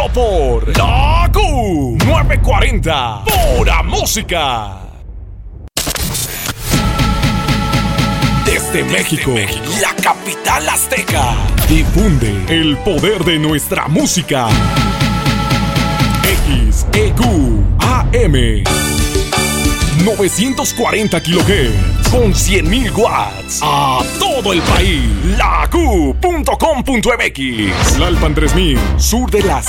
Solo por la Q940. Pura música. Desde México, la capital azteca, difunde el poder de nuestra música. XEQ AM 940 kHz con 100.000 watts a todo el país. La Q.com.mx, Tlalpan 3000, sur de la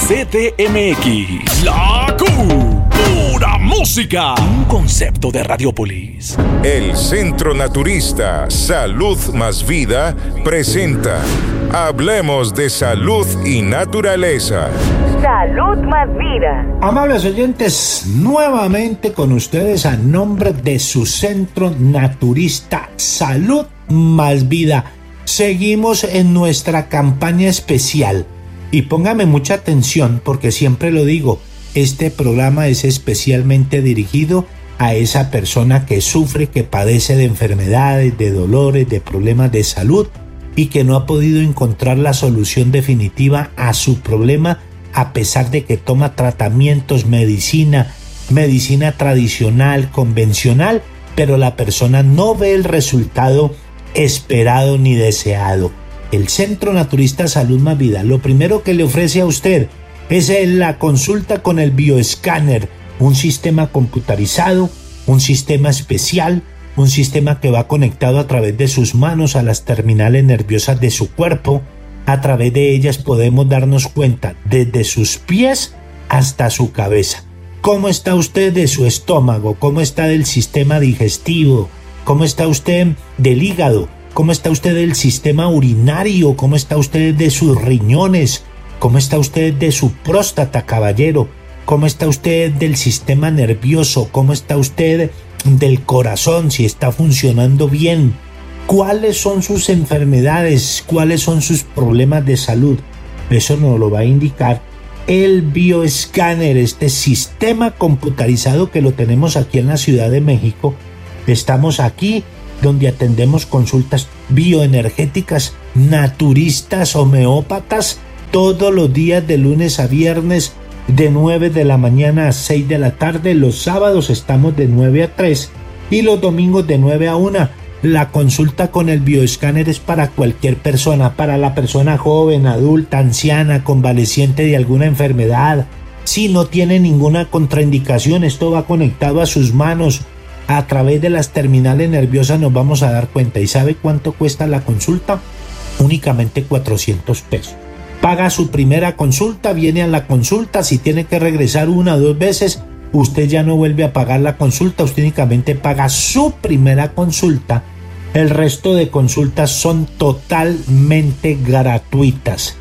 CDMX. La Q, pura música. Un concepto de Radiopolis. El Centro Naturista Salud Más Vida presenta Hablemos de Salud y Naturaleza. Salud Más Vida. Amables oyentes, nuevamente con ustedes a nombre de su Centro Naturista Salud Más Vida. Seguimos en nuestra campaña especial y póngame mucha atención porque siempre lo digo, este programa es especialmente dirigido a esa persona que sufre, que padece de enfermedades, de dolores, de problemas de salud y que no ha podido encontrar la solución definitiva a su problema a pesar de que toma tratamientos, medicina tradicional, convencional, pero la persona no ve el resultado esperado ni deseado. El Centro Naturista Salud Más Vida lo primero que le ofrece a usted es la consulta con el bioescáner, un sistema computarizado, un sistema especial, un sistema que va conectado a través de sus manos a las terminales nerviosas de su cuerpo. A través de ellas podemos darnos cuenta desde sus pies hasta su cabeza. ¿Cómo está usted de su estómago? ¿Cómo está del sistema digestivo? ¿Cómo está usted del hígado? ¿Cómo está usted del sistema urinario? ¿Cómo está usted de sus riñones? ¿Cómo está usted de su próstata, caballero? ¿Cómo está usted del sistema nervioso? ¿Cómo está usted del corazón? Si está funcionando bien. ¿Cuáles son sus enfermedades? ¿Cuáles son sus problemas de salud? Eso nos lo va a indicar el bioescáner, este sistema computarizado que lo tenemos aquí en la Ciudad de México. Estamos aquí donde atendemos consultas bioenergéticas, naturistas, homeópatas, todos los días de lunes a viernes de 9 de la mañana a 6 de la tarde. Los sábados estamos de 9 a 3 y los domingos de 9 a 1. La consulta con el bioescáner es para cualquier persona, para la persona joven, adulta, anciana, convaleciente de alguna enfermedad. Si no tiene ninguna contraindicación, esto va conectado a sus manos. A través de las terminales nerviosas nos vamos a dar cuenta. ¿Y sabe cuánto cuesta la consulta? Únicamente 400 pesos. Paga su primera consulta, viene a la consulta. Si tiene que regresar 1 o 2 veces, usted ya no vuelve a pagar la consulta, usted únicamente paga su primera consulta. El resto de consultas son totalmente gratuitas.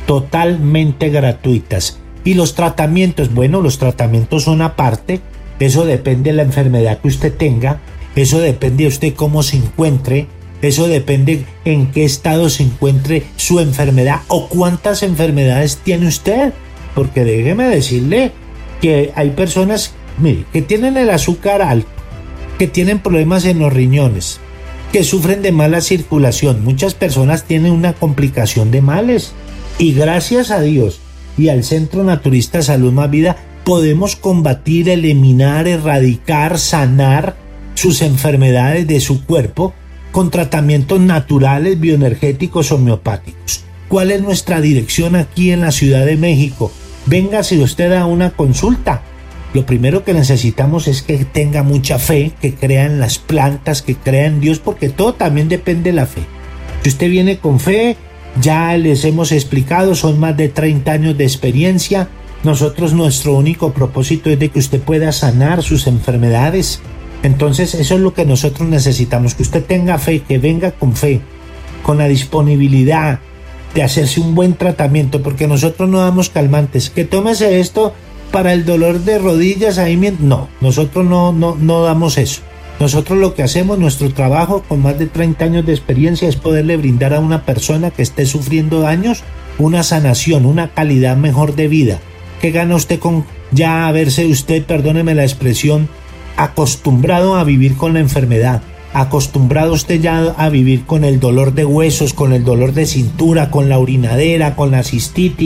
Y los tratamientos, bueno, los tratamientos son aparte. Eso depende de la enfermedad que usted tenga. Eso depende de usted cómo se encuentre. Eso depende en qué estado se encuentre su enfermedad o cuántas enfermedades tiene usted. Porque déjeme decirle que hay personas, mire, que tienen el azúcar alto, que tienen problemas en los riñones, que sufren de mala circulación. Muchas personas tienen una complicación de males y gracias a Dios y al Centro Naturista Salud Más Vida podemos combatir, eliminar, erradicar, sanar sus enfermedades de su cuerpo con tratamientos naturales, bioenergéticos, homeopáticos. ¿Cuál es nuestra dirección aquí en la Ciudad de México? Véngase usted a una consulta. Lo primero que necesitamos es que tenga mucha fe, que crea en las plantas, que crea en Dios, porque todo también depende de la fe. Si usted viene con fe, ya les hemos explicado, son más de 30 años de experiencia. Nosotros, nuestro único propósito es de que usted pueda sanar sus enfermedades. Entonces, eso es lo que nosotros necesitamos, que usted tenga fe, que venga con fe, con la disponibilidad de hacerse un buen tratamiento, porque nosotros no damos calmantes. Que tómese esto para el dolor de rodillas, no, nosotros no damos eso. Nosotros lo que hacemos, nuestro trabajo con más de 30 años de experiencia, es poderle brindar a una persona que esté sufriendo daños una sanación, una calidad mejor de vida. ¿Qué gana usted con ya haberse usted, perdóneme la expresión, acostumbrado a vivir con la enfermedad? Acostumbrado usted ya a vivir con el dolor de huesos, con el dolor de cintura, con la orinadera, con la cistitis,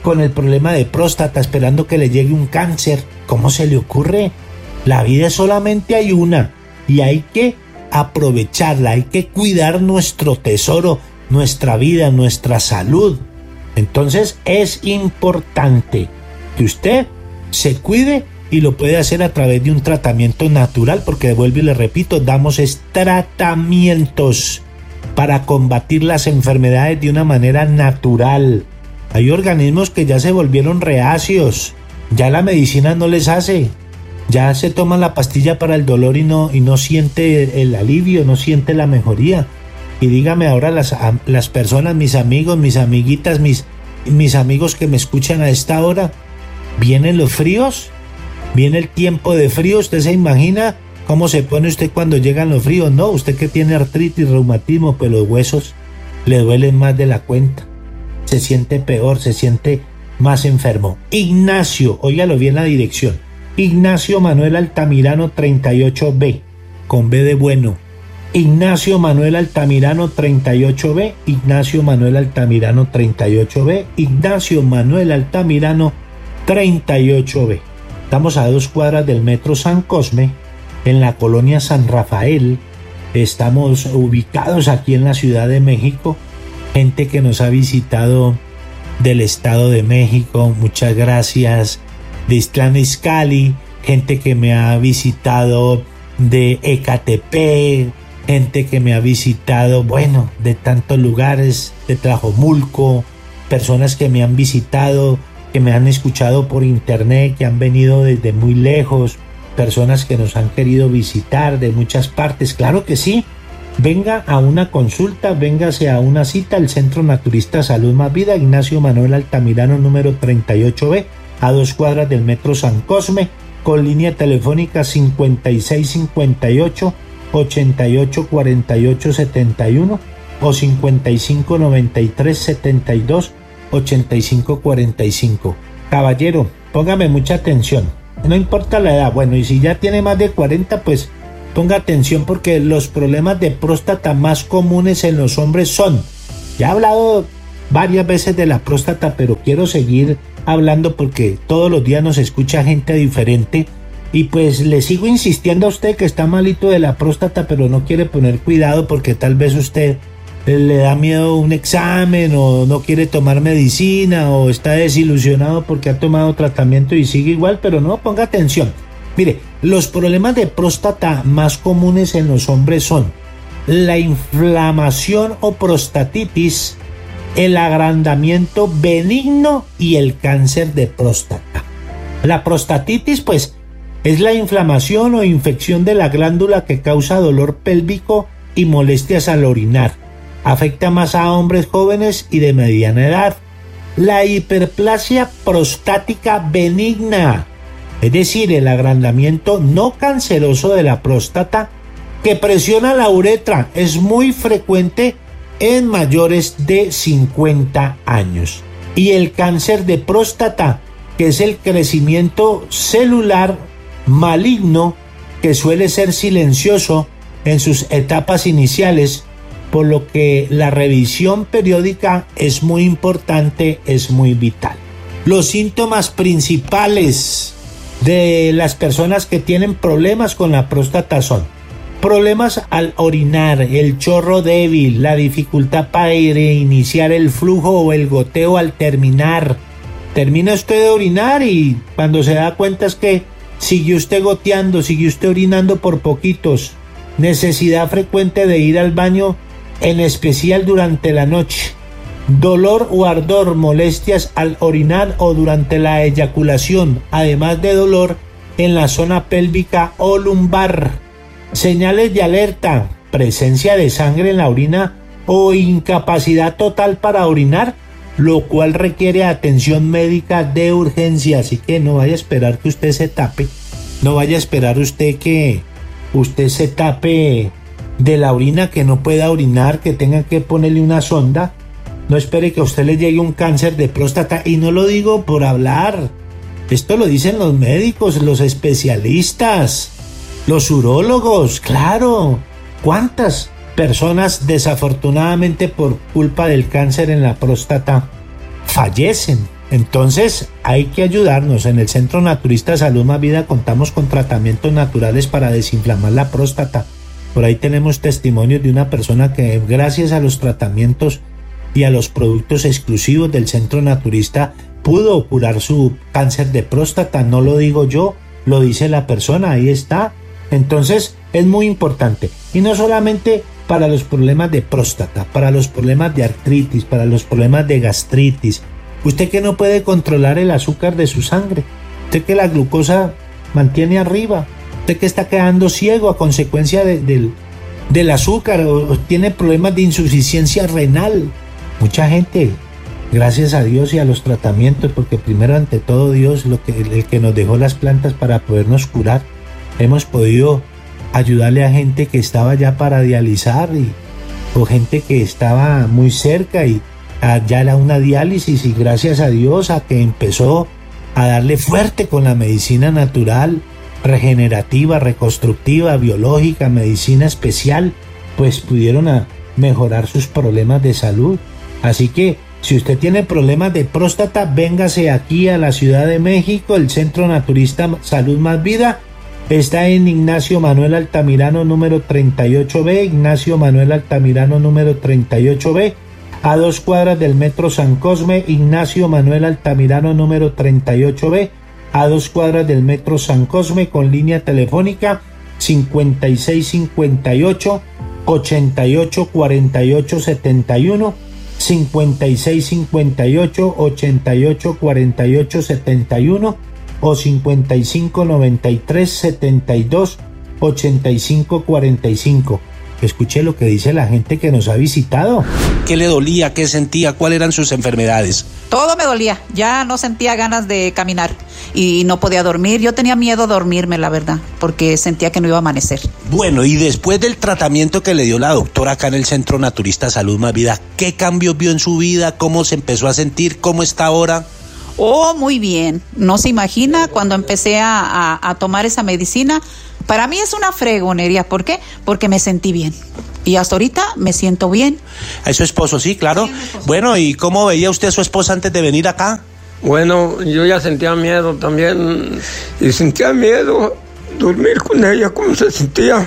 con el problema de próstata esperando que le llegue un cáncer. ¿Cómo se le ocurre? La vida solamente hay una y hay que aprovecharla, hay que cuidar nuestro tesoro, nuestra vida, nuestra salud. Entonces es importante que usted se cuide y lo puede hacer a través de un tratamiento natural, porque vuelvo y le repito, damos tratamientos para combatir las enfermedades de una manera natural. Hay organismos que ya se volvieron reacios, ya la medicina no les hace, ya se toman la pastilla para el dolor y no siente el alivio, no siente la mejoría. Y dígame ahora las personas, mis amigos, mis amiguitas, mis amigos que me escuchan a esta hora, ¿vienen los fríos? ¿Viene el tiempo de frío? ¿Usted se imagina cómo se pone usted cuando llegan los fríos? No, usted que tiene artritis, reumatismo, pues los huesos le duelen más de la cuenta. Se siente peor, se siente más enfermo. Ignacio, óigalo bien la dirección. Ignacio Manuel Altamirano 38B, con B de bueno. Ignacio Manuel Altamirano 38B, Ignacio Manuel Altamirano 38B, Ignacio Manuel Altamirano 38B. Estamos a 2 cuadras del metro San Cosme, en la colonia San Rafael. Estamos ubicados aquí en la Ciudad de México. Gente que nos ha visitado del Estado de México, muchas gracias. De Ixtlán Izcalli, gente que me ha visitado de Ecatepec, gente que me ha visitado, bueno, de tantos lugares, de Tlajomulco, personas que me han visitado, que me han escuchado por internet, que han venido desde muy lejos, personas que nos han querido visitar de muchas partes. Claro que sí, venga a una consulta, véngase a una cita al Centro Naturista Salud Más Vida, Ignacio Manuel Altamirano número 38B, a 2 cuadras del metro San Cosme, con línea telefónica 5658 884871 o 559372 8545. Caballero, póngame mucha atención, no importa la edad, bueno, y si ya tiene más de 40, pues ponga atención, porque los problemas de próstata más comunes en los hombres son, ya he hablado varias veces de la próstata, pero quiero seguir hablando porque todos los días nos escucha gente diferente, y pues le sigo insistiendo a usted que está malito de la próstata, pero no quiere poner cuidado porque tal vez usted le da miedo un examen, o no quiere tomar medicina, o está desilusionado porque ha tomado tratamiento y sigue igual. Pero no, ponga atención. Mire, los problemas de próstata más comunes en los hombres son la inflamación o prostatitis, el agrandamiento benigno y el cáncer de próstata. La prostatitis, pues, es la inflamación o infección de la glándula que causa dolor pélvico y molestias al orinar. Afecta más a hombres jóvenes y de mediana edad. La hiperplasia prostática benigna, es decir, el agrandamiento no canceroso de la próstata que presiona la uretra, es muy frecuente en mayores de 50 años. Y el cáncer de próstata, que es el crecimiento celular maligno que suele ser silencioso en sus etapas iniciales, por lo que la revisión periódica es muy importante, es muy vital. Los síntomas principales de las personas que tienen problemas con la próstata son problemas al orinar, el chorro débil, la dificultad para iniciar el flujo o el goteo al terminar. Termina usted de orinar y cuando se da cuenta es que sigue usted goteando, sigue usted orinando por poquitos. Necesidad frecuente de ir al baño, en especial durante la noche. Dolor o ardor, molestias al orinar o durante la eyaculación, además de dolor en la zona pélvica o lumbar. Señales de alerta, presencia de sangre en la orina o incapacidad total para orinar, lo cual requiere atención médica de urgencia. Así que no vaya a esperar que usted se tape, no vaya a esperar usted que usted se tape de la orina, que no pueda orinar, que tenga que ponerle una sonda. No espere que a usted le llegue un cáncer de próstata, y no lo digo por hablar, esto lo dicen los médicos, los especialistas, los urólogos. Claro, ¿cuántas personas desafortunadamente por culpa del cáncer en la próstata fallecen? Entonces hay que ayudarnos. En el Centro Naturista Salud Más Vida contamos con tratamientos naturales para desinflamar la próstata. Por ahí tenemos testimonios de una persona que gracias a los tratamientos y a los productos exclusivos del Centro Naturista pudo curar su cáncer de próstata. No lo digo yo, lo dice la persona, ahí está. Entonces es muy importante. Y no solamente para los problemas de próstata, para los problemas de artritis, para los problemas de gastritis. Usted que no puede controlar el azúcar de su sangre, usted que la glucosa mantiene arriba, usted que está quedando ciego a consecuencia del azúcar o tiene problemas de insuficiencia renal. Mucha gente, gracias a Dios y a los tratamientos, porque primero ante todo Dios, el que nos dejó las plantas para podernos curar, hemos podido ayudarle a gente que estaba ya para dializar o gente que estaba muy cerca y ya era una diálisis, y gracias a Dios a que empezó a darle fuerte con la medicina natural, regenerativa, reconstructiva, biológica, medicina especial, pues pudieron mejorar sus problemas de salud. Así que si usted tiene problemas de próstata, véngase aquí a la Ciudad de México. El Centro Naturista Salud Más Vida está en Ignacio Manuel Altamirano número 38B, Ignacio Manuel Altamirano número 38B, a 2 cuadras del Metro San Cosme. Ignacio Manuel Altamirano número 38B, a 2 cuadras del Metro San Cosme, con línea telefónica 5658 88 48 71, 5658 88 48 71 o 5593 72 85 45. Escuche lo que dice la gente que nos ha visitado. ¿Qué le dolía? ¿Qué sentía? ¿Cuáles eran sus enfermedades? Todo me dolía, ya no sentía ganas de caminar y no podía dormir. Yo tenía miedo a dormirme, la verdad, porque sentía que no iba a amanecer. Bueno, y después del tratamiento que le dio la doctora acá en el Centro Naturista Salud Más Vida, ¿qué cambios vio en su vida? ¿Cómo se empezó a sentir? ¿Cómo está ahora? Oh, muy bien. No se imagina cuando empecé a tomar esa medicina. Para mí es una fregonería. ¿Por qué? Porque me sentí bien. Y hasta ahorita me siento bien. ¿A su esposo? Sí, claro. Sí, bueno, ¿y cómo veía usted a su esposa antes de venir acá? Bueno, yo ya sentía miedo también. Y sentía miedo dormir con ella, cómo se sentía.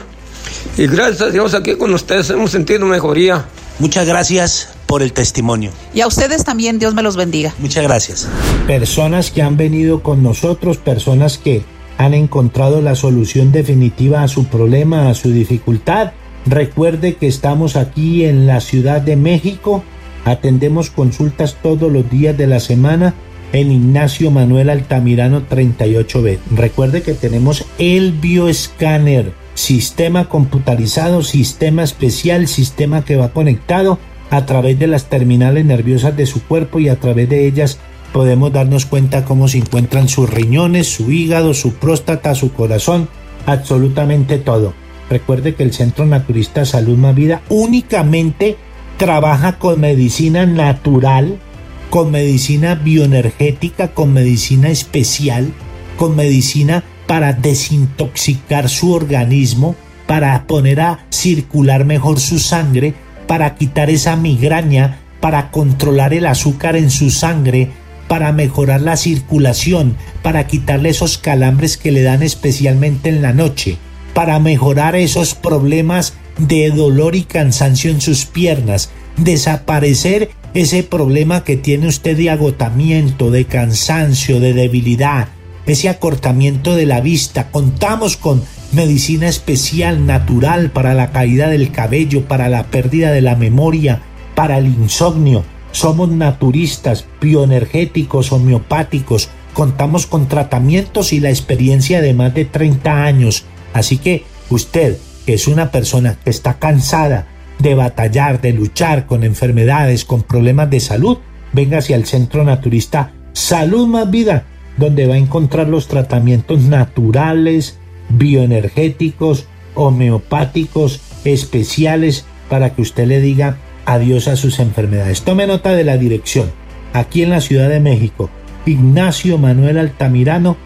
Y gracias a Dios aquí con ustedes hemos sentido mejoría. Muchas gracias por el testimonio. Y a ustedes también, Dios me los bendiga. Muchas gracias. Personas que han venido con nosotros, personas que han encontrado la solución definitiva a su problema, a su dificultad. Recuerde que estamos aquí en la Ciudad de México. Atendemos consultas todos los días de la semana en Ignacio Manuel Altamirano 38B. Recuerde que tenemos el bioescáner, sistema computarizado, sistema especial, sistema que va conectado a través de las terminales nerviosas de su cuerpo, y a través de ellas podemos darnos cuenta cómo se encuentran sus riñones, su hígado, su próstata, su corazón, absolutamente todo. Recuerde que el Centro Naturista Salud Más Vida únicamente trabaja con medicina natural, con medicina bioenergética, con medicina especial, con medicina para desintoxicar su organismo, para poner a circular mejor su sangre, para quitar esa migraña, para controlar el azúcar en su sangre, para mejorar la circulación, para quitarle esos calambres que le dan especialmente en la noche, para mejorar esos problemas de dolor y cansancio en sus piernas, desaparecer ese problema que tiene usted de agotamiento, de cansancio, de debilidad, ese acortamiento de la vista. Contamos con medicina especial natural para la caída del cabello, para la pérdida de la memoria, para el insomnio. Somos naturistas, bioenergéticos, homeopáticos. Contamos con tratamientos y la experiencia de más de 30 años. Así que usted, que es una persona que está cansada de batallar, de luchar con enfermedades, con problemas de salud, venga hacia el Centro Naturista Salud Más Vida, donde va a encontrar los tratamientos naturales, bioenergéticos, homeopáticos, especiales, para que usted le diga adiós a sus enfermedades. Tome nota de la dirección. Aquí en la Ciudad de México, Ignacio Manuel Altamirano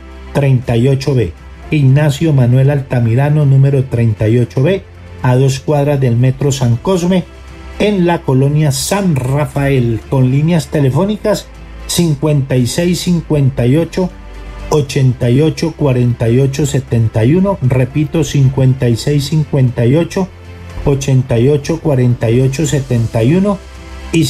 38B. Ignacio Manuel Altamirano número 38B, a 2 cuadras del Metro San Cosme, en la colonia San Rafael, con líneas telefónicas 5658 88 48 71. Repito, 5658 88 48 71 y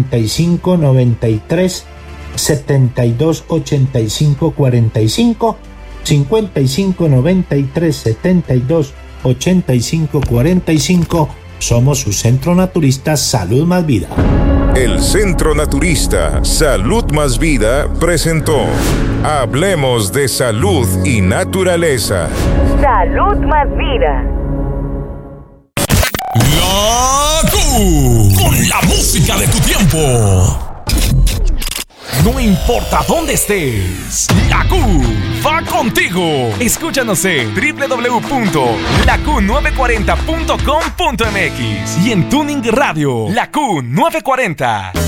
5593 72 85 45. 5593 72 85 45. Somos su Centro Naturista Salud Más Vida. El Centro Naturista Salud Más Vida presentó Hablemos de Salud y Naturaleza. Salud Más Vida. La Q, con la música de tu tiempo. No importa dónde estés, la Q va contigo. Escúchanos en www.laq940.com.mx y en Tuning Radio, la Q940.